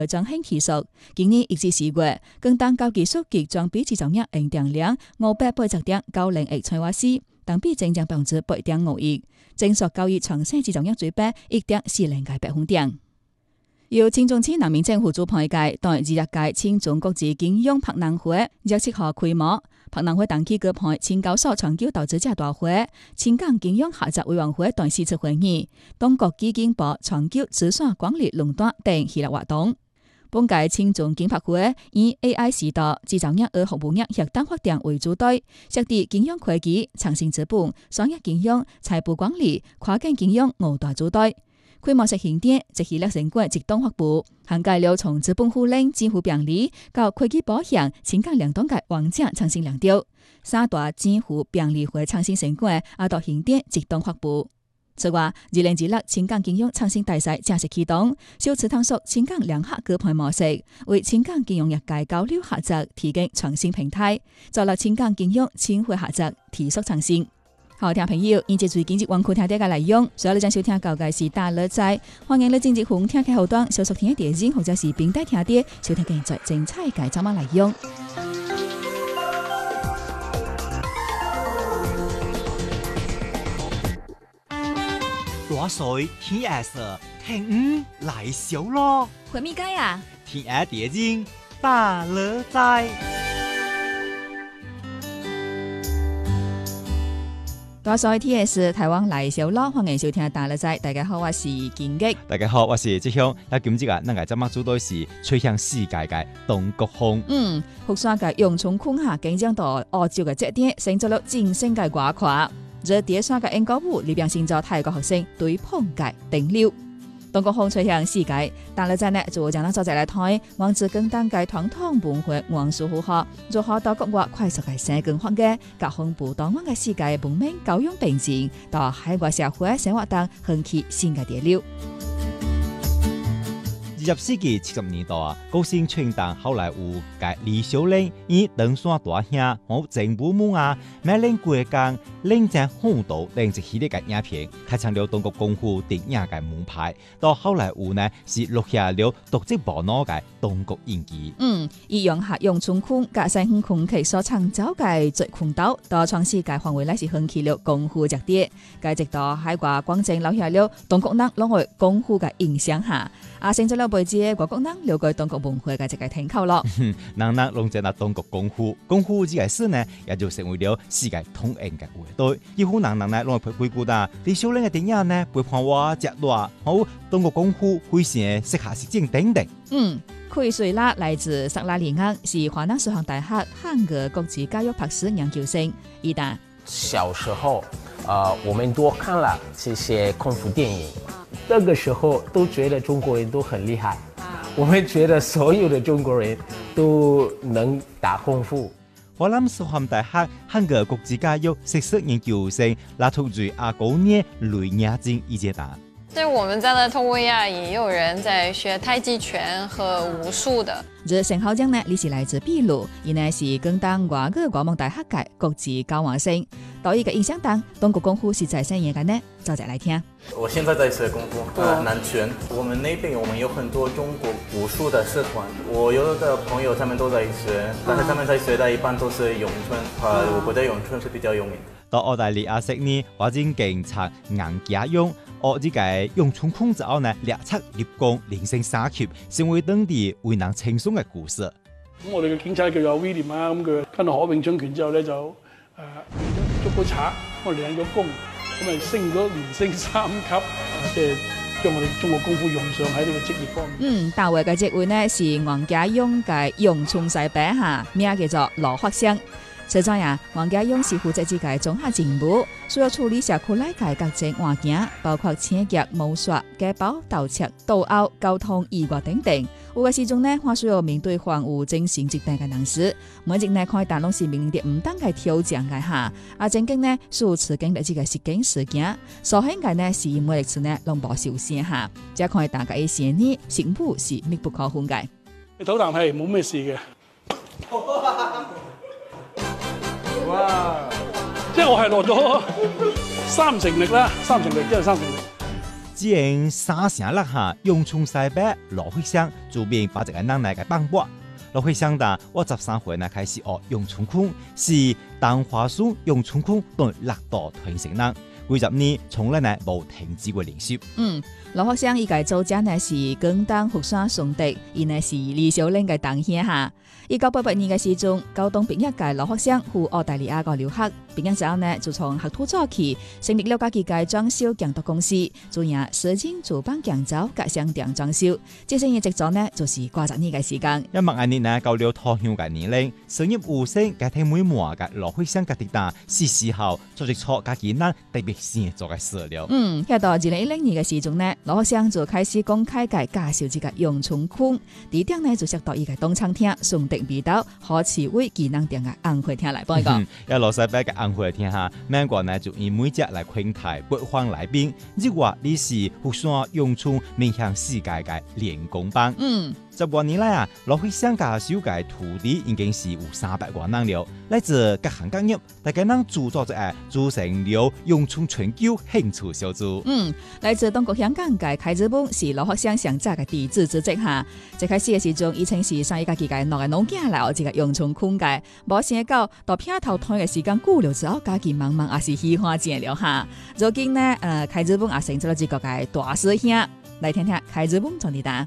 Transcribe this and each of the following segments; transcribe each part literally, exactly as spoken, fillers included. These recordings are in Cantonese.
彰顯技術。今年一至四月，更當高技術及裝備製造業應定量五百八十點九零億千瓦時，同比增長百分之八點五一。整數交易創新製造業水平一點四零個百分點。由青中市人民政府主辦嘅第二十屆青中國際金融博覽會廿七號開幕。博覽會當期舉辦青交所長久投資者大會、青港金融合作委員會第四次會議、中國基金部長久資產管理壟斷等系列活動。本屆青中金博會以 A I 時代製造業和服務業協同發展為主題，設定金融科技、創新資本、商業金融、財富管理、跨境金融五大主題。規模式慶典即系列成果集中發布，涵蓋了從資本互聯、支付便利到會計保險、情感聯動嘅王者創新亮點。三大支付便利會創新成果也到慶典集中發布。此外，二零二六青港金融創新大賽正式啟動，首次探索青港兩客舉辦模式，為青港金融業界交流合作提供創新平台，助力青港金融青會合作提速創新。好，聽朋友，現在最近節網庫聽啲嘅內容，所以你將收聽到嘅是大樂仔，歡迎你正直紅聽嘅後端，小熟聽嘅電影或者是並帶聽啲，收聽更在精彩嘅節目內容。 大水天黑色，聽五來小咯， 會咪解啊？ 天黑電影大樂仔。 大水 T S 台灣來小咯，歡迎收聽大樂仔。大家好，我是金吉。 大家好，我是志雄。那今日啊，咱個節目主題是吹向世界嘅東國風。嗯， 福山嘅陽春空下競爭到澳洲嘅節點，成咗了戰勝嘅掛掛。這第三個英國舞裏邊成咗泰國學生對碰界頂流。東國風吹向世界，大樂仔呢就將咱做在來睇，王子更當嘅傳統文化元素符合，如何到國外快速嘅生根發嘅，各項不同嘅世界文明交融並進，到海外社會生活當興起新嘅潮流。 二十世紀七十年代啊，高盛傳動後來有嘅李小龍以登山大兄和鄭母母啊，買領國江領戰紅島等一系列嘅影片，開創了中國功夫電影嘅門派。到後來有呢是落下了獨積無腦嘅中國印記。 嗯，以用下用春空加西空空氣所創造嘅最空島，到全世界範圍內是興起了功夫熱點，繼直到海外廣州留下了中國人攞為功夫嘅影響下，啊，成咗了背之外國人了解中國文化嘅一個聽口咯。 人人攏知那中國功夫，功夫這個事呢，也就成為了世界通用嘅話題。幾乎人人呢攏會回顧啦，李小龍嘅電影呢，陪伴我食辣，好中國功夫非常適合實踐等等。 嗯，奎瑞拉來自薩拉利亞，是華南師範大學漢格國際教育博士研究生。一旦小時候，呃，我們多看了這些功夫電影，那個時候都覺得中國人都很厲害。我們覺得所有的中國人都能打功夫。 華南師範大學漢格國際教育碩士研究生拉圖瑞阿高涅雷亞金一解答。 對，我們在拉脫維亞也有人在學太極拳和武術的。 這陳浩江呢，你是來自秘魯，伊呢是更當外國國門大學嘅國際交換生。到一個印象當，中國功夫是在生演嘅呢，就再來聽。 我現在在學功夫，呃，南拳。我們那邊我們有很多中國武術的社團，我有的朋友他們都在學，但是他們在學的一般都是詠春，呃，我覺得詠春是比較有名的。 到澳大利亞悉尼發展警察硬家用，學呢個詠春空之後呢，列出立功，連勝三級，成為當地為人稱頌嘅故事。 咁我哋嘅警察叫做威廉啊，咁佢跟到學詠春拳之後咧就誒捉到賊，我哋領咗功，咁咪升咗連升三級，即係將我哋中國功夫用上喺呢個職業方面。 嗯，大會嘅職位呢是黃家勇嘅詠春細餅下，名叫做羅發生。實在呀，黃家勇是負責自己綜合職務，需要處理社區內嘅各種環境，包括清潔、毛刷、家暴、盜竊、盜竊、交通意外等等。有嘅時陣呢，還需要面對患有精神疾病嘅人士，每日呢可以但攏是面臨啲唔當嘅挑戰嘅下。啊，正經呢，數次經歷呢個實景事件，所幸嘅呢是每一次呢攏無受傷下，只可以大家嘅善意幸福是密不可分嘅。 你唞啖氣冇咩事嘅。哇！即係我係落咗三成力啦，三成力即係三成力。 只因三成六下用葱西北罗惠乡主编把这个人来个放拨。罗惠乡的我十三岁呢开始学用葱空，是当花树用葱空对六道传承人，几十年从来呢无停止过练习。 嗯，罗惠乡伊个组织呢是广东福山崇德，伊呢是李小玲嘅堂兄哈。一九八八年嘅时阵，高中毕业嘅罗惠乡赴澳大利亚个留学，毕业之后呢就从学徒做起，成立了家己嘅装修建筑公司，主要设计主办建筑甲商店装修。这生意一做呢就是挂十年嘅时间。 一默一年呢到了退休嘅年龄，生意有成，家庭每晚嘅罗惠乡嘅地单，是时候做一撮家己咱特别先做嘅事了。 嗯，喺到二零一零年嘅时阵呢，罗惠乡就开始公开嘅介绍这个用葱空，地点呢就设到伊嘅东餐厅、顺德味道、何慈威技能店嘅宴会厅来帮一个。 一罗西北嘅宴会厅下，美國呢就以每隻來款待北方來賓，亦話呢是福山用葱面向世界嘅練功班。 嗯。 十多年來啊，羅惠鄉家小嘅土地已經是有三百多人了，來自各行各業，大家能組作者組成了用葱全球興趣小組。 嗯，來自中國香港嘅開子本是羅惠鄉上早嘅地質組織下，一開始嘅時陣，以前是上一家己嘅兩個農家來學這個用葱空嘅，冇想到到片頭推嘅時間久了之後，家己慢慢也是喜歡正了哈。如今呢，誒開子本也成咗了一個嘅大師兄。來聽聽開子本怎啲答。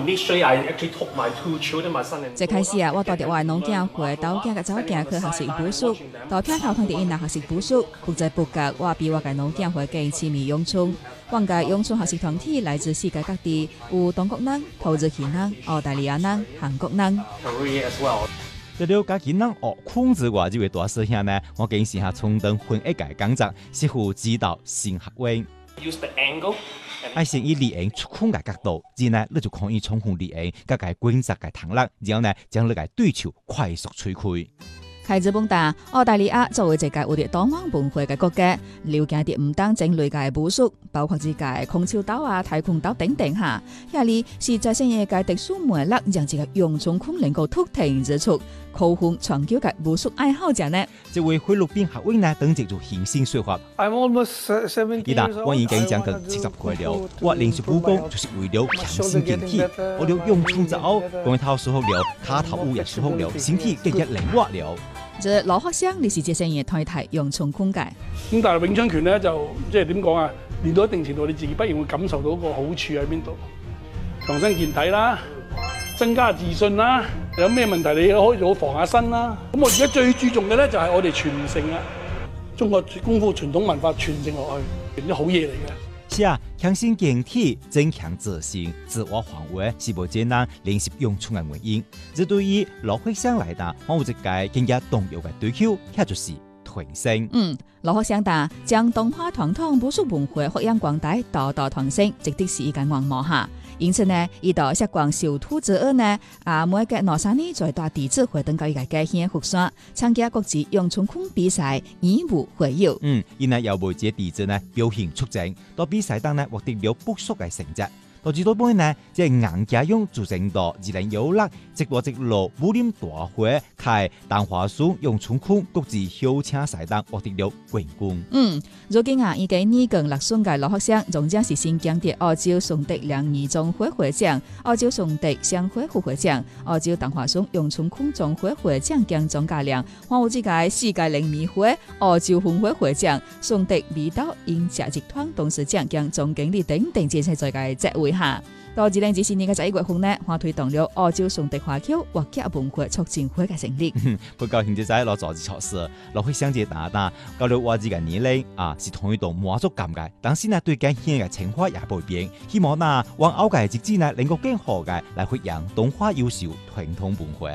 一開始啊，我帶着我嘅農囝回豆囝嘅走囝去學習武術，到片頭同啲因來學習武術，不知不覺我比我嘅農囝會更痴迷用葱。我嘅用葱學習團體來自世界各地，有中國人、土耳其人、澳大利亞人、韓國人。 除了家己人學控之外，這位大師兄呢，我竟是下充當混一屆工作，師傅指導新學員。愛先以利用出空嘅角度，然後你就可以充分利用各個規則嘅彈力，然後呢將你嘅對手快速摧毀。 開子本答，澳大利亞作為一個有啲多元文化嘅國家，了解啲唔單種類嘅武術，包括啲嘅空手道啊、跆拳道等等下。下嚟是在新嘅特殊魅力，讓這個用葱空能夠突顯之處，扣分全球嘅武術愛好者呢。 這位菲律賓學員呢，等接住形形說法。伊答我已經將近七十歲了，我練習武功就是為了強身健體，我了用葱之後，光頭舒服了，卡頭舞也舒服了，身體更加靈活了。 這羅學生你是這些嘢太太用葱空嘅。 咁但係詠春拳咧就即係點講啊？練到一定程度，你自己不然會感受到個好處喺邊度，強身健體啦，增加自信啦。有咩問題你可以做防下身啦。咁我而家最注重嘅咧就係我哋傳承啦，中國功夫傳統文化傳承落去，係啲好嘢嚟嘅。 是啊，強身健體、增強自信、自我防衛是無簡單練習用葱嘅原因。這對於羅惠鄉來講，我有一個更加重要嘅追求，那就是傳承。 嗯，羅惠鄉答將東華傳統武術文化發揚光大，代代傳承，值得是一個願望下。因此呢，伊到石廣小兔之後呢，啊每個兩三年再帶弟子回登到伊個家鄉福山參加國際用葱空比賽，以武會友。 嗯，因呢有每隻弟子呢表現出眾，到比賽當呢獲得了不俗嘅成績。到至到尾呢，即係硬家用組成到二零一六直落直路武林大會開當花樹用葱空國際校車賽當獲得了冠軍。 嗯，如今啊，已經二更六歲嘅羅學生，仲將是新疆的澳洲崇德兩義總會會長、澳洲崇德商會副會長、澳洲當花樹用葱空總會會長兼總教練，還有這個世界靈迷會澳洲分會會長、崇德味道飲食集團董事長兼總經理等等，這些在個職位。到二零二四年嘅十一月份呢，我推動了澳洲崇德華僑或者文化促進會嘅成立。 不過現在攞做啲措施，落去相接打打，到了我自己年齡啊，是同一度滿足感嘅。但是呢，對今天嘅情況也不變，希望呢，往後嘅日子呢，能夠更好嘅來發揚東華優秀傳統文化。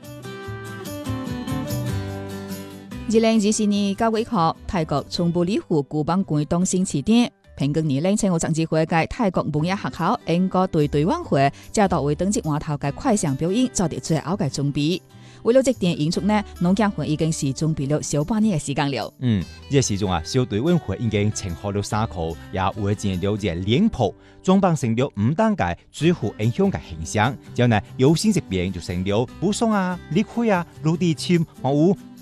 二零二四年九月一號，泰國從布里湖古邦館東升起點。平均年齡稱有政治會嘅泰國文藝學校英國對對灣會，接到為登節話頭嘅快閃表演做啲最後嘅準備。為了這點演出呢，農家會已經是準備了小半年嘅時間了。 嗯，呢個時鐘啊，小隊運會已經穿好了衫褲，也會見了隻臉譜，裝扮成了五單嘅最富影響嘅形象。之後呢，有線這邊就成了武松啊、李逵啊、盧地欽、黃武。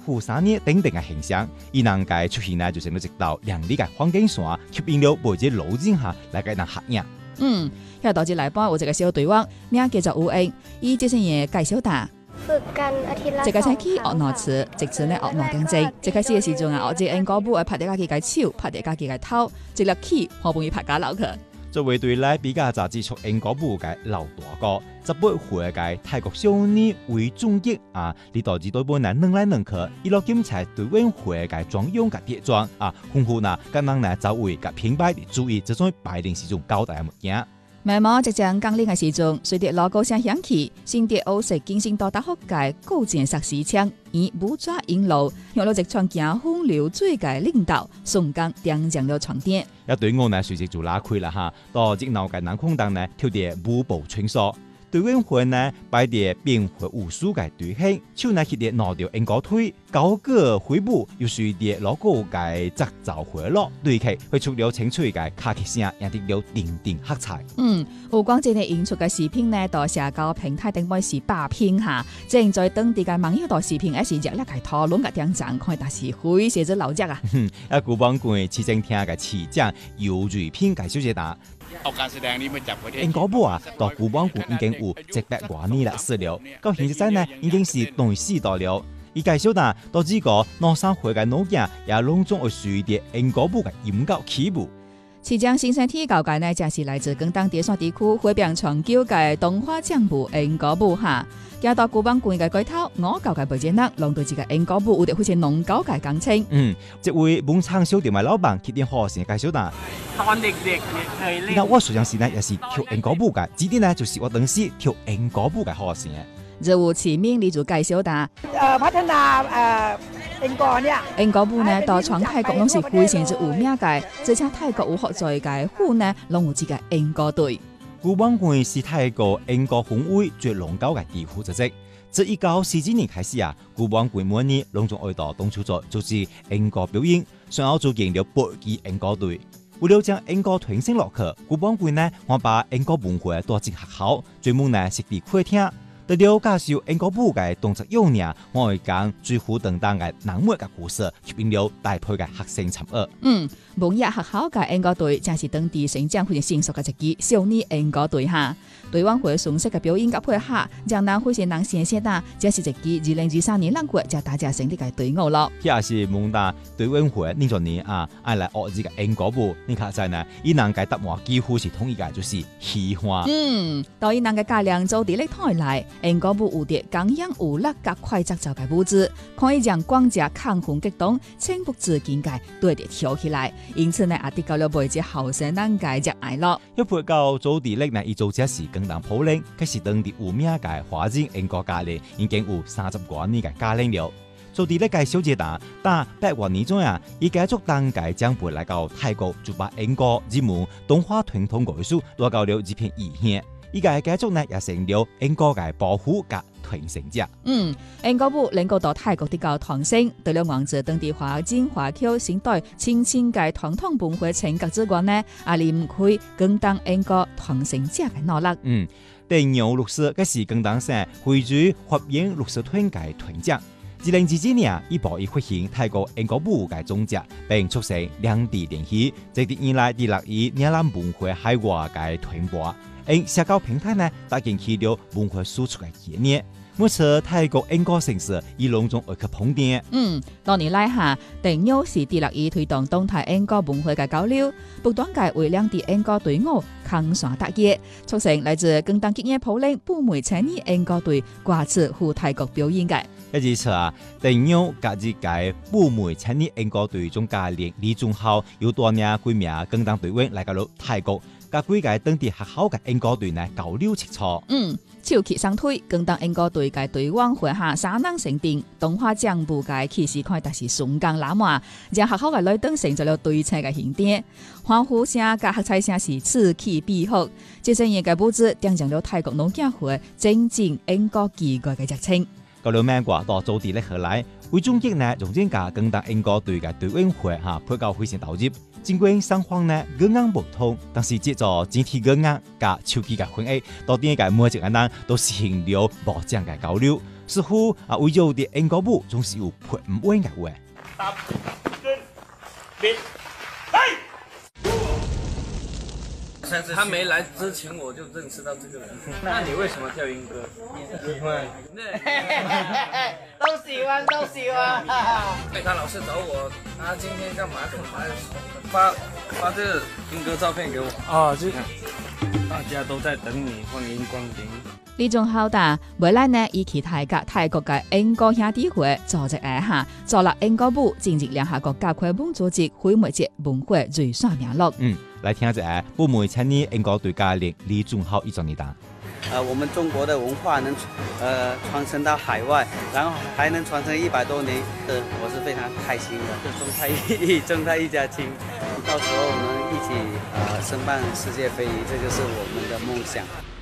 府三年等等嘅形象，伊能嘅出現呢就成到直到兩里嘅黃金線，吸引了每隻路人下嚟嘅人合影。 嗯，喺導致嚟幫有一個小隊伍，名叫做吳英，伊這些嘢介紹打。一個星期學兩次，一次呢學兩點鐘。一開始嘅時陣啊，學隻英國舞係拍啲家己嘅手，拍啲家己嘅頭，一粒起好容易拍假流去。 作為對來比較雜誌出英國舞嘅老大哥，十八歲嘅泰國少年為中億啊，你導致對本呢能來能去，一路檢查對運會嘅裝用嘅跌裝啊，豐富呢，咁樣呢就為嘅品牌注意這種擺定時種交代嘅物件。 慢慢即將降臨嘅時陣，隨着老高聲響起，新店歐式經營到大學界高建設施槍，以武抓引路，向到直傳行風流水嘅領導，松江點將了床墊。一隊我呢隨即就拉開啦哈，到熱鬧嘅南空檔呢，跳啲舞步穿梭。隊員會呢擺啲變化無數嘅隊形，手呢去啲拿掉英國腿，高個回步又隨啲老高嘅節奏回落，對其會出了清脆嘅卡其聲，引得了點點黑彩。 嗯，有光這呢演出嘅視頻呢，到社交平台頂位是霸屏下，正在當地嘅網友到視頻一時熱烈嘅討論嘅點讚，看但是會寫咗老隻啊。 嗯，啊古邦館市政廳嘅市長姚瑞平介紹解答。英國舞啊，到古邦館已經有一百多年歷史了，到現在呢已經是第四代了。而介紹呢，到這個南山會嘅老鏡也隆重會隨啲英國舞嘅音樂起舞。 市長新生體教界呢，正是來自廣東第三地區會變長久嘅東華將部英國舞哈。加到古邦館嘅改頭，我教嘅背景呢，讓對自己英國舞有啲好似農教嘅感情。 嗯，這位本場小店嘅老闆決定好先介紹啦。那我實際上呢，也是跳英國舞嘅，指點呢就是我當時跳英國舞嘅好先。 就有前面你就介紹啦。 誒，พัฒนา誒英國呢？ 英國舞呢，到全泰國攏是非常之有名嘅，而且泰國有學在嘅婦呢，攏有自己英國隊。 古邦館是泰國英國分會最龍高嘅地區組織。自一九四幾年開始啊，古邦館每年隆重愛到東出咗就是英國表演，隨後就建了百支英國隊。為了將英國傳承落去，古邦館呢，我把英國文化帶進學校，專門呢設立課廳。為了介紹英國舞嘅動作優雅，我會講最虎等等嘅南美嘅故事，吸引了大批嘅學生參與。 嗯，蒙日學校嘅英國隊正是當地成長非常成熟嘅一支少年英國隊哈。隊員會順勢嘅表演及配合，讓人非常能先先打，這是一支二零二三年兩月就大家成立嘅隊伍咯。 也是蒙大隊員會呢個年啊，愛來學呢個英國舞，你看在呢，伊能嘅答案幾乎是統一嘅，就是喜歡。 嗯，到伊能嘅加量做地力台來。英國舞有啲剛陽有力及快節奏嘅舞姿，可以讓觀者亢奮激動、情不自禁嘅對地跳起來。因此呢，也得到了每隻後生人嘅熱愛咯。 一配到做地力呢，伊做這事更難普令，佢是當地有名嘅華人英國家庭，已經有三十多年嘅家庭了。做地力嘅小姐達，但百萬年中啊，伊繼續當屆將輩來到泰國，就把英國日門動畫傳統藝術攞到了一片異鄉。依家嘅繼續呢，也成了英國嘅保護及傳承者。 嗯，英國舞能夠到泰國的教堂聲，對了王子當地華人華僑先代親親嘅傳統文化情格之外呢，阿里唔可以更當英國傳承者嘅努力。 嗯，第牛律師嘅是更當成會主發現律師團嘅團長。二零二二年，伊報伊發現泰國英國舞嘅總則，並促成兩地聯繫，直至以來第六以嶺南文化海外嘅傳播。因社交平台呢，搭建起了文化輸出嘅概念。每次泰國英國城市以隆重而去碰面。 嗯，多年來下，定優是第六以推動東泰英國文化嘅交流，不斷嘅為兩地英國隊伍抗線搭結，促成來自更當結業普領不梅青年英國隊掛次赴泰國表演嘅。 一次啊，定優隔日嘅不梅青年英國隊總教練李宗浩有多年幾名更當隊員來到了泰國。甲幾個當地學校嘅英國隊呢交流切磋。 嗯，手起雙腿，更當英國隊嘅隊員會下三人成定，動畫將部嘅氣勢看但是順江攬馬，讓學校嘅女登成咗了對稱嘅形態，歡呼聲加喝彩聲是此起彼伏。這些嘢嘅舞姿，點上了泰國農業會正正英國奇怪嘅熱情。 到了美國到做地力河來，為終極呢用專家更當英國隊嘅隊員會嚇配較非常投入。儘管雙方呢語言不通，但是藉助整體語言加手機嘅翻譯，到底嘅每一個人都實現了無障嘅交流。 似乎啊，為咗啲英國舞總是有配唔穩嘅話。 他没来之前我就认识到这个人。那你为什么跳英歌？喜欢。 都喜欢，都喜欢。 对，他老是找我，他今天干嘛干嘛，发发这个英歌照片给我。啊，这大家都在等你，歡迎光臨。 呢種好大，未來呢以其他嘅泰國嘅英國兄弟會組織一下，做了英國舞，進入兩下國家規模組織會媒節文化最上名錄。 嗯，來聽下不媒參與英國對家領李忠浩一種呢單。 呃，我們中國的文化能呃傳承到海外，然後還能傳承一百多年，呃，我是非常開心的。中泰一中泰一家親，到時候能一起呃申辦世界非遺，這就是我們的夢想。